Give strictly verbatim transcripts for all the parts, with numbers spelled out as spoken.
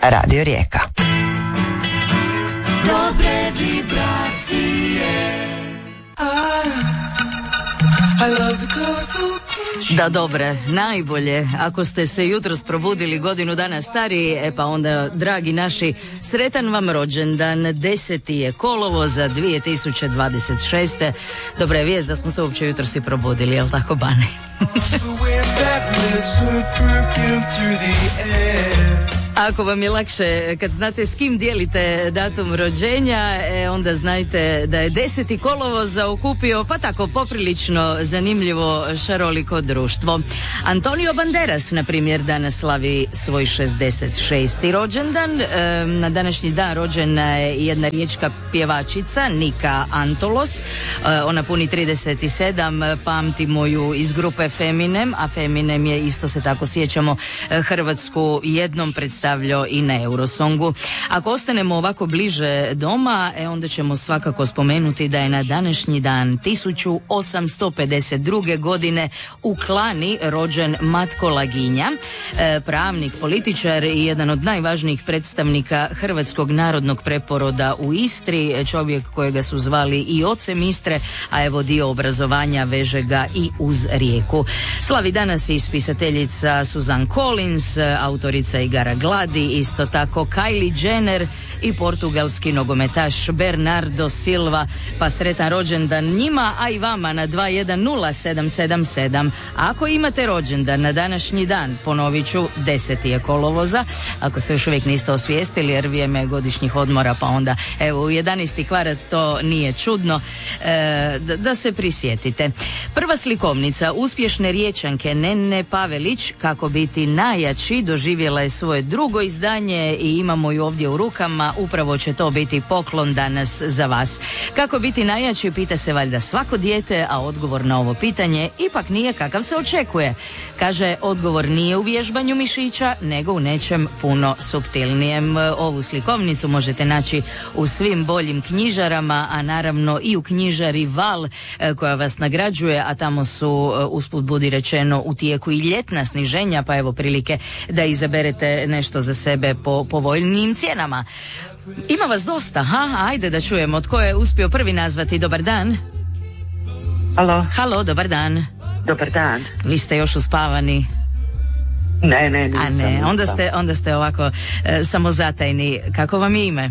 Radio Rijeka. Dobre vibracije. I love the colorful. Da, dobre, najbolje. Ako ste se jutros probudili godinu dana stariji, e pa onda, dragi naši, sretan vam rođendan. Deseti je kolovoza dvije tisuće dvadeset šeste. Dobra je vijest da smo se uopće jutros i probudili, jel tako, Bane? Ako vam je lakše, kad znate s kim dijelite datum rođenja, e, onda znajte da je deseti kolovoza okupio, pa tako poprilično zanimljivo šaroliko društvo. Antonio Banderas, na primjer, danas slavi svoj šezdeset šesti rođendan. E, na današnji dan rođena je jedna riječka pjevačica, Nika Antolos. E, ona puni trideset sedam, pamtimo ju iz grupe Feminem, a Feminem je, isto se tako sjećamo, Hrvatsku jednom predstavljeno i na Eurosongu. Ako ostanemo ovako bliže doma, e, onda ćemo svakako spomenuti da je na današnji dan tisuću osamsto pedeset druge. godine u Klani rođen Matko Laginja, e, pravnik, političar i jedan od najvažnijih predstavnika hrvatskog narodnog preporoda u Istri, čovjek kojega su zvali i ocem Istre, a evo dio obrazovanja veže ga i uz Rijeku. Slavi danas i spisateljica Suzanne Collins, autorica igara Gladi, isto tako Kylie Jenner i portugalski nogometaš Bernardo Silva, pa sretan rođendan njima, a i vama na dva jedan nula sedam sedam sedam. Ako imate rođendan na današnji dan, ponovit ću, deseti je kolovoza, ako se još uvijek niste osvijestili, jer vrijeme je godišnjih odmora, pa onda evo u jedanaesti kvarat, to nije čudno, e, da, da se prisjetite. Prva slikovnica uspješne Riječanke Nene Pavelić, Kako biti najjači, doživjela je svoje drugo izdanje i imamo ju ovdje u rukama. Upravo će to biti poklon danas za vas. Kako biti najjači, pita se valjda svako dijete, a odgovor na ovo pitanje ipak nije kakav se očekuje. Kaže, odgovor nije u vježbanju mišića, nego u nečem puno suptilnijem. Ovu slikovnicu možete naći u svim boljim knjižarama, a naravno i u knjižari Val, koja vas nagrađuje, a tamo su, usput budi rečeno, u tijeku i ljetna sniženja, pa evo prilike da izaberete nešto za sebe po povoljnijim cijenama. Ima vas dosta, ha? Ajde da čujemo tko je uspio prvi nazvati. Dobar dan. Halo. Halo, dobar dan. Dobar dan. Vi ste još uspavani? Ne, ne, nisam. A ne, onda ste, onda ste ovako e, samozatajni. Kako vam je ime?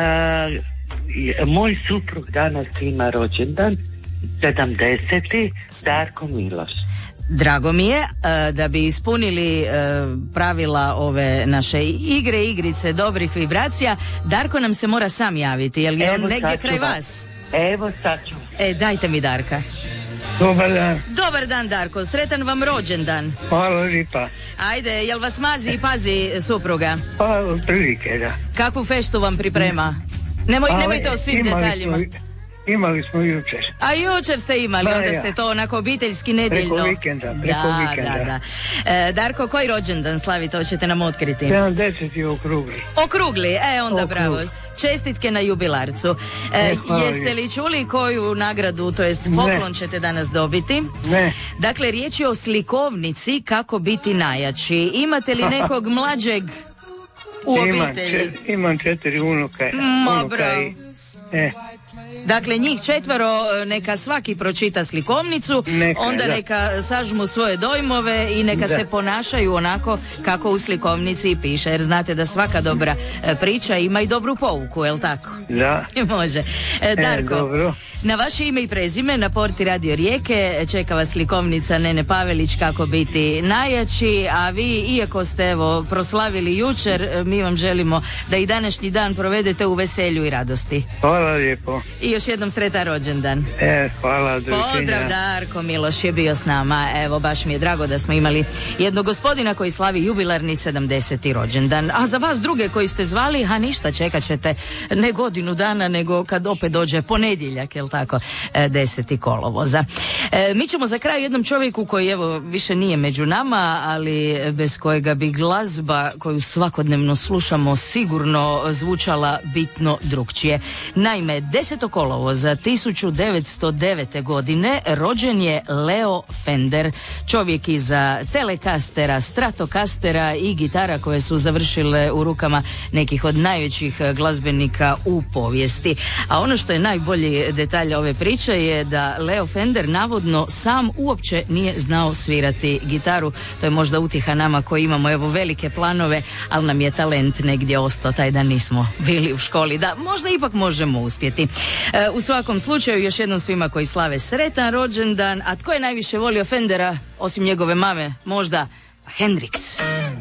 E, moj suprug danas ima rođendan, sedamdeseti, Darko Miloš. Drago mi je, da bi ispunili pravila ove naše igre, igrice dobrih vibracija, Darko nam se mora sam javiti, je li on negdje kraj vas? Evo sad ću. E, dajte mi Darka. Dobar dan. Dobar dan, Darko, sretan vam rođendan. Hvala lipa. Ajde, jel vas mazi i pazi supruga? Pa, otprilike, da. Kakvu feštu vam priprema? Nemoj, nemojte o svim detaljima. Imali smo jučer. A jučer ste imali, da, onda ja. ste to onako obiteljski nedjeljno. Preko vikenda, preko da, vikenda. Da, da. E, Darko, koji rođendan slavi, to ćete nam otkriti? sedamdeset je okrugli. Okrugli, e onda Okrugli. bravo. Čestitke na jubilarcu. E, E, jeste li čuli koju nagradu, to jest poklon, ćete danas dobiti? Ne. Dakle, riječ je o slikovnici Kako biti najjači. Imate li nekog mlađeg u Imam, obitelji? čet, imam četiri unuka. Ma, unuka bravo. i, e, Dakle, njih četvero, neka svaki pročita slikovnicu, Neka, onda da. neka sažmu svoje dojmove i neka Da. se ponašaju onako kako u slikovnici piše, jer znate da svaka dobra e, priča ima i dobru pouku, jel tako? da. Može. E, Darko, E, dobro. na vaše ime i prezime na porti Radio Rijeke čeka vas slikovnica Nene Pavelić Kako biti najjači, a vi, iako ste evo proslavili jučer, mi vam želimo da i današnji dan provedete u veselju i radosti. Hvala lijepo. I još jednom sretan rođendan. E, hvala, doviđenja. Pozdrav, Darko Miloš je bio s nama. Evo, baš mi je drago da smo imali jednog gospodina koji slavi jubilarni sedamdeseti rođendan. A za vas druge koji ste zvali, a ništa, čekat ćete ne godinu dana, nego kad opet dođe ponedjeljak, jel tako, deseti kolovoza. E, mi ćemo za kraj jednom čovjeku koji evo više nije među nama, ali bez kojega bi glazba koju svakodnevno slušamo sigurno zvučala bitno drukčije. Naime, desetog kolovoza tisuću devetsto devete. godine rođen je Leo Fender, čovjek iza Telecastera, Stratocastera i gitara koje su završile u rukama nekih od najvećih glazbenika u povijesti. A ono što je najbolji detalj ove priče je da Leo Fender navodno sam uopće nije znao svirati gitaru. To je možda utjeha nama koji imamo evo velike planove, ali nam je talent negdje ostao taj da nismo bili u školi, da možda ipak možemo uspjeti. E, u svakom slučaju još jednom svima koji slave sretan rođendan. A tko je najviše volio Fendera osim njegove mame? Možda Hendrix.